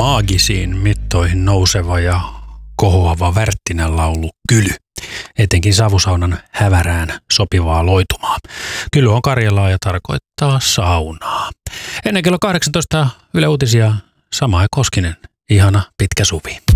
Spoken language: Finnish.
maagisiin mittoihin nouseva ja kohoava Wärttinen laulu Kyly. Etenkin savusaunan hävärään sopivaa loitumaa. Kyly on Karjalaa ja tarkoittaa saunaa. Ennen kello 18 Yle Uutisia Samaja Koskinen. Ihana pitkä suvi.